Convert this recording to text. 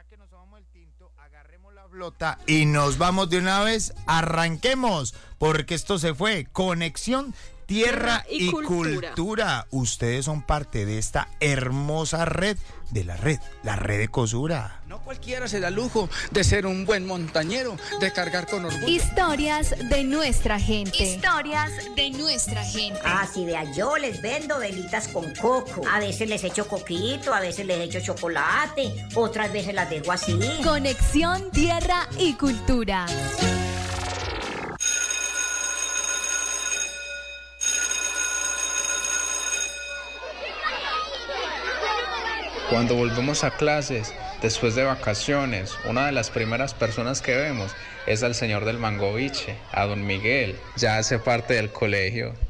que nos tomamos el tinto, agarremos la flota y nos vamos de una vez. Arranquemos, porque esto se fue. Conexión Tierra y Cultura. Ustedes son parte de esta hermosa red de la red de Cosura. No cualquiera se da lujo de ser un buen montañero, de cargar con orgullo. Historias de nuestra gente. Historias de nuestra gente. Ah, sí, vea, yo les vendo velitas con coco. A veces les echo coquito, a veces les echo chocolate, otras veces las dejo así. Conexión Tierra y Cultura. Cuando volvemos a clases, después de vacaciones, una de las primeras personas que vemos es al señor del Mangoviche, a don Miguel. Ya hace parte del colegio.